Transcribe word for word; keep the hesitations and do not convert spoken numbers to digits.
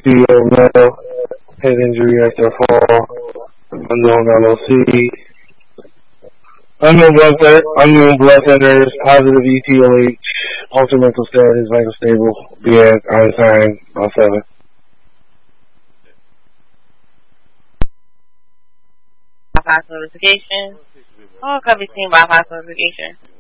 C O male, head injury after a fall, unknown L O C, unknown blood, unknown blood centers, positive E T O H, altered mental status, vital stable, B S, unsigned, all seven. Bypass notification. All coverage team bypass notification.